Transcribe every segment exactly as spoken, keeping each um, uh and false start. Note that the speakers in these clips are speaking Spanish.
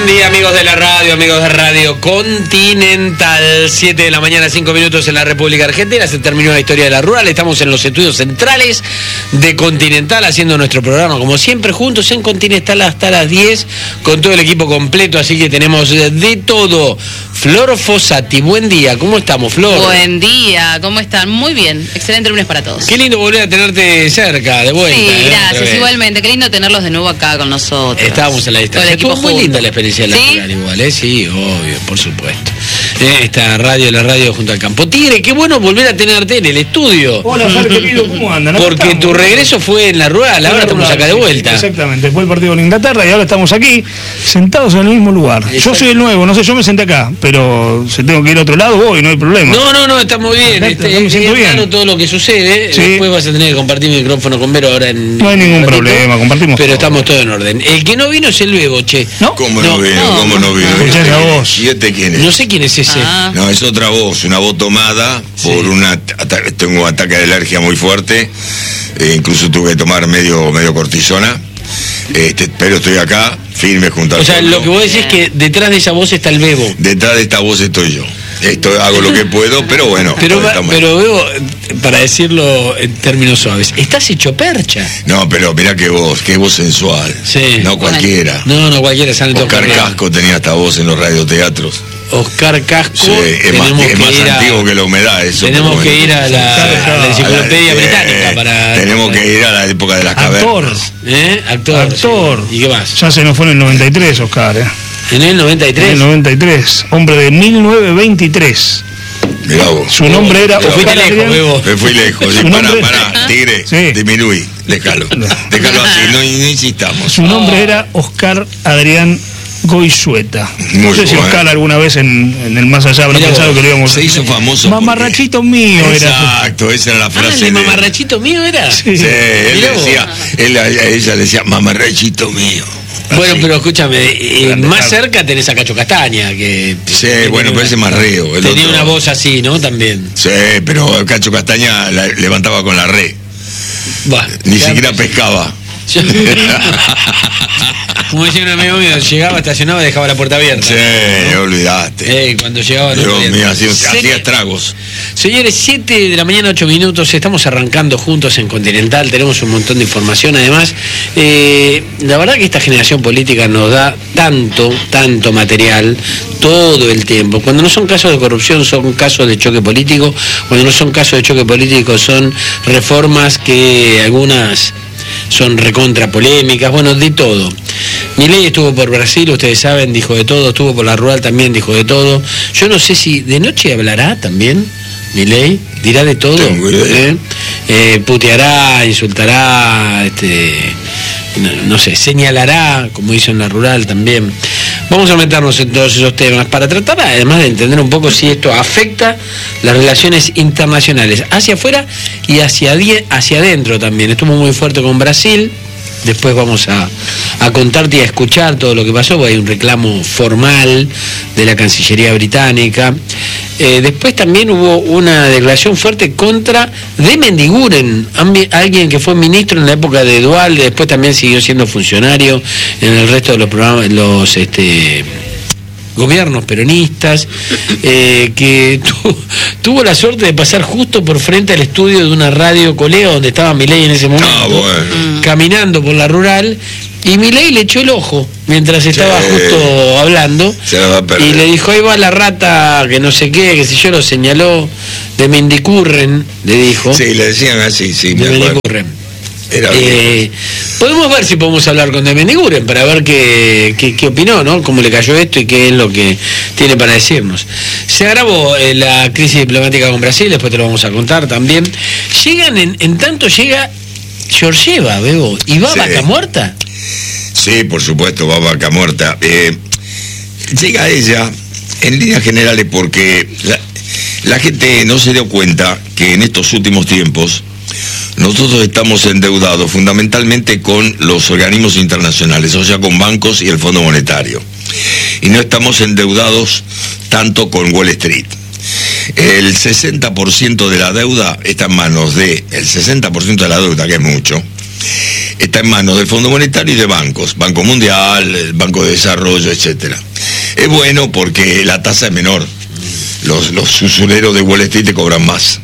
Buen día, amigos de la radio, amigos de Radio Continental. siete de la mañana, cinco minutos en la República Argentina. Se terminó la historia de la rural. Estamos en los estudios centrales de Continental haciendo nuestro programa, como siempre, juntos en Continental hasta las diez, con todo el equipo completo. Así que tenemos de todo. Flor Fossati, buen día. ¿Cómo estamos, Flor? Buen día, ¿cómo están? Muy bien. Excelente lunes para todos. Qué lindo volver a tenerte cerca, de vuelta. Sí, ¿eh? gracias. Igualmente, qué lindo tenerlos de nuevo acá con nosotros. Estábamos en la distancia. Estuvo muy linda la experiencia de la ¿Sí? rural igual, ¿eh? Sí, obvio, por supuesto. Eh, esta radio, la radio junto al campo. Tigre, qué bueno volver a tenerte en el estudio. Hola, Fer, querido, ¿cómo andan? Porque estamos? tu regreso fue en la rural, ahora estamos acá de vuelta. Exactamente, fue el partido con Inglaterra y ahora estamos aquí, sentados en el mismo lugar. Yo soy el nuevo, no sé, yo me senté acá, pero si tengo que ir a otro lado, voy, no hay problema. No, no, no, está muy bien. Acá, Este, yo me es siento bien. claro todo lo que sucede. Sí. Después vas a tener que compartir mi micrófono con Vero ahora en... No hay ningún un ratito, problema, compartimos Pero todo. estamos todos en orden. El que no vino es el Bebo, che. ¿No? ¿Cómo No, no, vino? no, ¿Cómo no vino? escuché esa voz. ¿Y este quién es? No sé quién es ese. Ah. No, es otra voz, una voz tomada Sí. por una... ata- tengo un ataque de alergia muy fuerte, eh, incluso tuve que tomar medio, medio cortisona, este, pero estoy acá, firme junto al O sea, pueblo. lo que vos decís es que detrás de esa voz está el Bebo. Detrás de esta voz estoy yo. Esto, hago lo que puedo, pero bueno. Pero, va- estamos- pero Bebo, para decirlo en términos suaves, estás hecho percha. No, pero mirá qué voz, qué voz sensual. Sí. No cualquiera. No, no, cualquiera sale en Oscar todo programa. Casco tenía esta voz en los radioteatros. Oscar Casco. Sí, es más, tenemos es que más ir a- antiguo que la humedad eso. Tenemos pero que bueno. ir a la, a la enciclopedia A la- británica eh, para... Tenemos que ir a la época de las Actor. cavernas. ¿Eh? Actor. Actor. sí. ¿Y qué más? Ya se nos fue en el noventa y tres, Oscar, ¿eh? En el noventa y En tres. el noventa y tres, hombre de mil novecientos veintitrés. Mirá vos. Su nombre era Te fuiste Oscar lejos, Adrián. Bebo. Me fui lejos. Su Sí, pará, nombre- pará, tigre, Sí. disminuí, déjalo. Déjalo así, no, no insistamos. Su nombre era Oscar Adrián Goizueta. Muy No sé si bueno. Oscar alguna vez en, en el más allá habrá Mirá pensado vos, que lo íbamos a Se hizo famoso. porque- Mamarrachito mío era. Exacto, esa era la Ah, frase el de de... mamarrachito mío era. Sí. Sí, él Mirá le vos. decía, él, a ella le decía, mamarrachito mío. Bueno, Así. pero escúchame, eh, Grande, más grande. cerca tenés a Cacho Castaña, que... Sí, que bueno, tenía pero ese es una- más reo. El Tenía otro- una voz así, ¿no? También. Sí, pero Cacho Castaña la levantaba con la red. Bah, Ni ya- siquiera pescaba. Yo- Como decía un amigo mío, llegaba, estacionaba y dejaba la puerta abierta. Sí, no olvidaste. Eh, cuando llegaba... no Dios podía- mío, hacía, Señor- hacía estragos. Señores, siete de la mañana, ocho minutos, estamos arrancando juntos en Continental, tenemos un montón de información, además, eh, la verdad que esta generación política nos da tanto, tanto material, todo el tiempo. Cuando no son casos de corrupción, son casos de choque político, cuando no son casos de choque político, son reformas que algunas son recontra polémicas, bueno, de todo. Milei estuvo por Brasil, ustedes saben, dijo de todo, estuvo por la rural también, dijo de todo. Yo no sé si de noche hablará también, Milei, dirá de todo, Tengo idea. ¿eh? Eh, puteará, insultará, este, no, no sé, señalará, como hizo en la rural también. Vamos a meternos en todos esos temas para tratar además de entender un poco si esto afecta las relaciones internacionales hacia afuera y hacia, die- hacia adentro también. Estuvo muy fuerte con Brasil. Después vamos a, a contarte y a escuchar todo lo que pasó, porque hay un reclamo formal de la Cancillería británica. Eh, después también hubo una declaración fuerte contra de Mendiguren, ambi- alguien que fue ministro en la época de Duhalde, después también siguió siendo funcionario en el resto de los programas, los este gobiernos peronistas, eh, que tu, tuvo la suerte de pasar justo por frente al estudio de una radio colega donde estaba Milei en ese momento, Ah, bueno. caminando por la rural, y Milei le echó el ojo mientras estaba Sí. justo hablando, Se la va a perder. y le dijo, ahí va la rata, que no sé qué, que si yo lo señaló, de Mendicurren, le dijo, Sí, le decían así, sí, me de acuerdo. Mendicurren. Era bien. Eh, podemos ver si podemos hablar con Demendiguren para ver qué, qué, qué opinó, ¿no? Cómo le cayó esto y qué es lo que tiene para decirnos. Se agravó eh, la crisis diplomática con Brasil, después te lo vamos a contar también. Llegan, en, en tanto llega Georgieva, Bebo, y va Sí. Vaca Muerta. Sí, por supuesto, va Vaca Muerta. Eh, llega ella, en líneas generales, porque la, la gente no se dio cuenta que en estos últimos tiempos nosotros estamos endeudados fundamentalmente con los organismos internacionales, o sea, con bancos y el Fondo Monetario. Y no estamos endeudados tanto con Wall Street. El sesenta por ciento de la deuda está en manos de, el sesenta por ciento de la deuda, que es mucho, está en manos del Fondo Monetario y de bancos, Banco Mundial, el Banco de Desarrollo, etcétera. Es bueno porque la tasa es menor, los, los usureros de Wall Street te cobran más.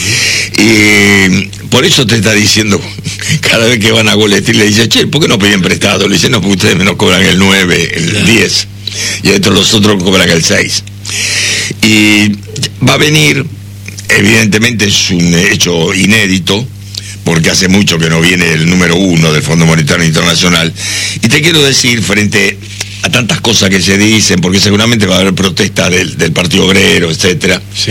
Y por eso te está diciendo, cada vez que van a Wall Street le dice, che, ¿por qué no pedían prestado? Le dicen, no, porque ustedes menos cobran el nueve, el claro. diez, y estos los otros cobran el seis. Y va a venir, evidentemente es un hecho inédito, porque hace mucho que no viene el número uno del Fondo Monetario Internacional, y te quiero decir, frente a tantas cosas que se dicen, porque seguramente va a haber protesta del, del Partido Obrero, etcétera, sí.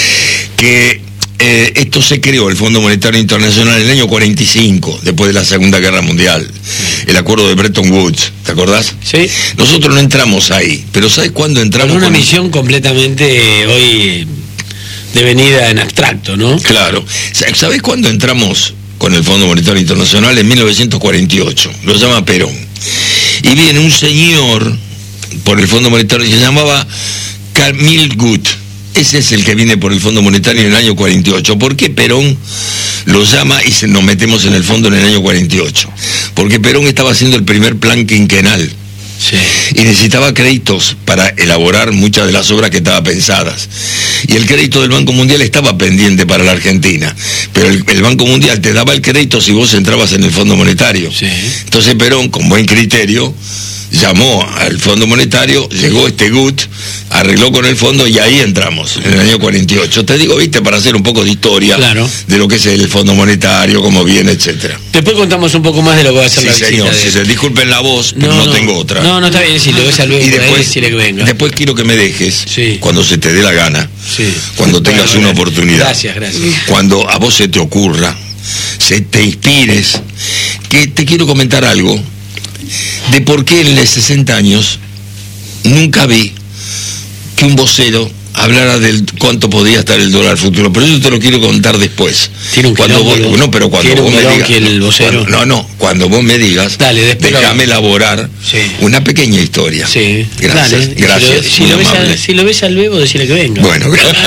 que eh, esto se creó, el Fondo Monetario Internacional, en el año cuarenta y cinco, después de la Segunda Guerra Mundial, sí. el acuerdo de Bretton Woods, ¿te acordás? Sí. Nosotros no entramos ahí, pero ¿sabes cuándo entramos? Con una con misión el... completamente hoy devenida en abstracto, ¿no? Claro. ¿Sabés cuándo entramos con el Fondo Monetario Internacional? En mil novecientos cuarenta y ocho, lo llama Perón. Y viene un señor por el Fondo Monetario que se llamaba Camille Gut. Ese es el que viene por el Fondo Monetario en el año cuarenta y ocho. ¿Por qué Perón lo llama y se, nos metemos en el fondo en el año cuarenta y ocho? Porque Perón estaba haciendo el primer plan quinquenal. Sí. Y necesitaba créditos para elaborar muchas de las obras que estaban pensadas. Y el crédito del Banco Mundial estaba pendiente para la Argentina. Pero el, el Banco Mundial te daba el crédito si vos entrabas en el Fondo Monetario. Sí. Entonces Perón, con buen criterio, llamó al Fondo Monetario, llegó este Gut, arregló con el fondo y ahí entramos, en el año cuarenta y ocho. Te digo, viste, para hacer un poco de historia, claro, de lo que es el Fondo Monetario, cómo viene, etcétera. Después contamos un poco más de lo que va a ser sí, la visita. Señor, de... sí, señor, disculpen la voz, pero no, no, no tengo otra. No, no está bien, si lo ves al luego, y después, ahí, decirle que venga. Después quiero que me dejes, sí, cuando se te dé la gana, sí, cuando tengas bueno, una gracias. oportunidad. Gracias, gracias. Cuando a vos se te ocurra, se te inspires, que te quiero comentar algo de por qué en los sesenta años nunca vi que un vocero hablara del cuánto podía estar el dólar futuro, pero eso te lo quiero contar después. Tiene un cuando vos, no, pero cuando vos me digas, el vocero. Cuando, no, no, cuando vos me digas, dale, déjame elaborar sí. una pequeña historia. Sí. Gracias, dale. gracias. Si lo, si, lo ves al, si lo ves al Bebo, decirle que venga. Bueno,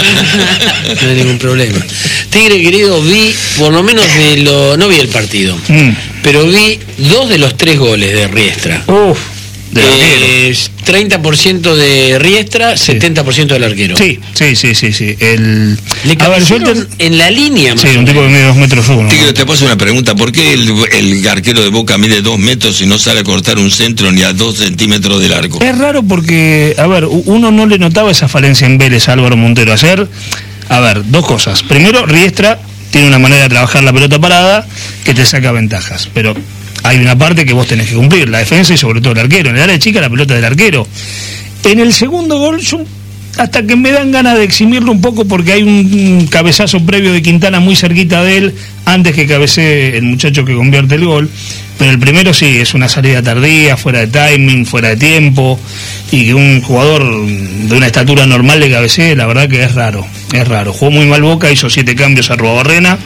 no hay ningún problema. Tigre querido, vi, por lo menos de lo, no vi el partido, mm. pero vi dos de los tres goles de Riestra. Uf. Eh, treinta por ciento de Riestra, sí. setenta por ciento del arquero. Sí, sí, sí, sí, sí. El... Le cabecearon en la línea más. Sí, un tipo que mide dos metros uno. Tigre, te paso una pregunta. ¿Por qué el, el arquero de Boca mide dos metros y no sale a cortar un centro ni a dos centímetros del arco? Es raro porque, a ver, uno no le notaba esa falencia en Vélez a Álvaro Montero. Ayer, a ver, dos cosas. Primero, Riestra tiene una manera de trabajar la pelota parada que te saca ventajas, pero hay una parte que vos tenés que cumplir, la defensa y sobre todo el arquero. En el área chica la pelota del arquero. En el segundo gol, yo hasta que me dan ganas de eximirlo un poco porque hay un cabezazo previo de Quintana muy cerquita de él, antes que cabecee el muchacho que convierte el gol. Pero el primero sí, es una salida tardía, fuera de timing, fuera de tiempo, y que un jugador de una estatura normal le cabecee, la verdad que es raro, es raro. Jugó muy mal Boca, hizo siete cambios a Arruabarrena,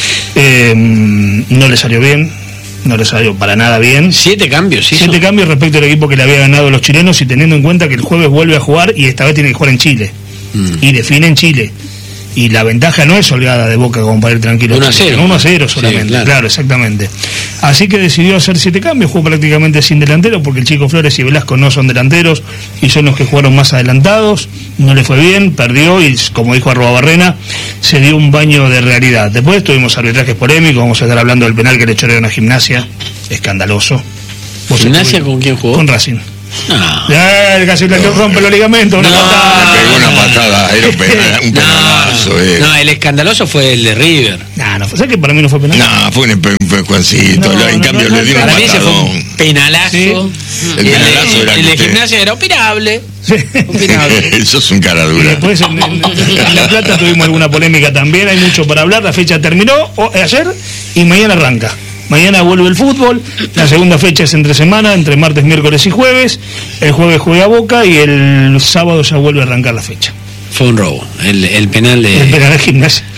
eh, no le salió bien. No le salió para nada bien. Siete cambios, ¿sí? Siete cambios respecto al equipo que le había ganado a los chilenos y teniendo en cuenta que el jueves vuelve a jugar y esta vez tiene que jugar en Chile. Mm. Y define en Chile. Y la ventaja no es holgada de Boca como para ir tranquilo. uno a cero. uno a cero solamente, sí, claro. claro, exactamente. Así que decidió hacer siete cambios, jugó prácticamente sin delantero, porque el Chico Flores y Velasco no son delanteros y son los que jugaron más adelantados. No le fue bien, perdió y, como dijo Arruabarrena, se dio un baño de realidad. Después tuvimos arbitrajes polémicos, vamos a estar hablando del penal que le chorearon a Gimnasia, escandaloso. ¿Gimnasia con quién jugó? Con Racing. No. Ya, casi le no, rompe los ligamentos, una no, patada. Le pegó una patada, era un, penal, un penalazo. No, eh. no, el escandaloso fue el de River. No, no, ¿sabes que para mí no fue penal? No, fue un empujoncito, no, en no, cambio no, no, le dio un patadón. Para mí ese fue un penalazo. ¿Sí? El, el penalazo era el de Gimnasia era opinable. Sí. opinable. Eso es un cara dura. Y después en, en, en La Plata tuvimos alguna polémica también, hay mucho para hablar. La fecha terminó o, ayer y mañana arranca. Mañana vuelve el fútbol, la segunda fecha es entre semana, entre martes, miércoles y jueves. El jueves juega Boca y el sábado ya vuelve a arrancar la fecha. Fue un robo, el, el penal de... El penal de Gimnasia.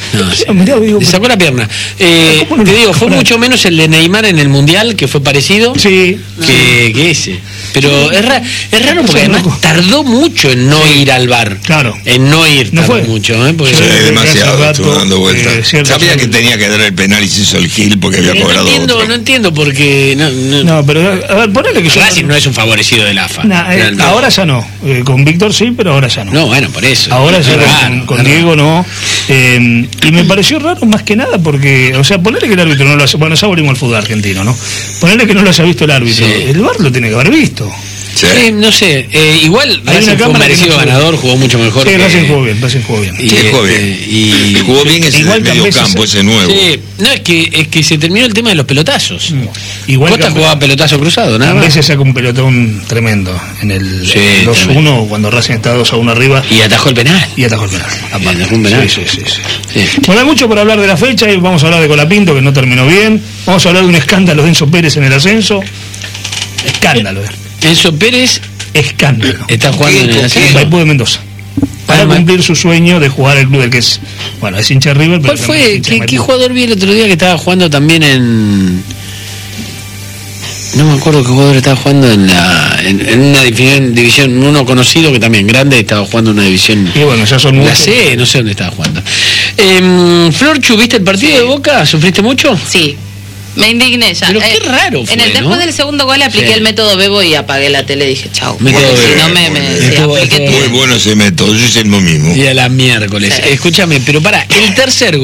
No, sí. Mirá, digo, Le sacó la pierna. Eh, ¿Cómo no te le digo, sacó fue la- mucho menos el de Neymar en el Mundial, que fue parecido, Sí. que, que ese. Pero es, ra- es raro porque Sí, además loco. tardó mucho en no ir al bar. Claro. En no ir No tardó fue. mucho, ¿eh? Porque Sí. Sí, Hace demasiado, rato, estuvo dando vueltas. eh, cierto, Sabía son- que tenía que dar el penal y se hizo el gil porque había no cobrado entiendo, otro. no entiendo porque no, no, No, pero a ver, ponele que yo. Racing no es un favorecido del A F A. Nah, eh, Realmente. ahora ya no. Eh, con Víctor sí, pero ahora ya no. No, bueno, por eso. Ahora Es ya raro, con, con es raro. Diego no. Eh, y me pareció raro más que nada porque, o sea, ponerle que el árbitro no lo haya. Bueno, ya volvimos al fútbol argentino, ¿no? Ponerle que no lo haya visto el árbitro. Sí. El V A R lo tiene que haber visto. Sí. Sí, no sé, eh, igual Hay una Racing fue un cámara que merecido no se ve. ganador, jugó mucho mejor. Sí, que- Racing jugó bien, Racing jugó bien. Y, Sí, jugó este, bien. y- Jugó bien ese Igual del medio Cambeses- campo, ese nuevo. Sí, no, es que, es que se terminó el tema de los pelotazos. Igual Costa Cambe- jugaba pelotazo cruzado, nada A más. veces saca un pelotón tremendo en el, Sí, en el dos tremendo. uno cuando Racing está dos a uno arriba Y atajó el penal. y atajó el penal. Y atajó un penal. Sí, sí, sí, sí. Sí. Bueno, hay mucho por hablar de la fecha y vamos a hablar de Colapinto que no terminó bien. Vamos a hablar de un escándalo de Enzo Pérez en el ascenso. Escándalo, eh. Enzo Pérez Escándalo. está jugando en el ¿Con ascenso. Maipú de Mendoza. Para Ah, Ma- cumplir su sueño de jugar el club del que es. Bueno, es hincha de River, pero ¿Cuál también es fue? hincha de ¿Qué, qué Maipú. jugador vi el otro día que estaba jugando también en... No me acuerdo qué jugador estaba jugando en la en, en una división, división, uno conocido que también grande, estaba jugando en una división... Y bueno, ya son La muchos. C, no sé dónde estaba jugando. Eh, Florchu, ¿viste el partido de Boca? ¿Sufriste mucho? Sí, me indigné ya. Pero qué raro fue, En el, ¿no? después del segundo gol apliqué Sí. el método Bebo y apagué la tele y dije, chao. Método Porque si Bebo, no me... me muy sí, bien. Estuvo- apliqué estuvo todo. Muy bueno ese método, yo hice lo mismo. Y a la miércoles. Sí. Escúchame, pero para, el tercer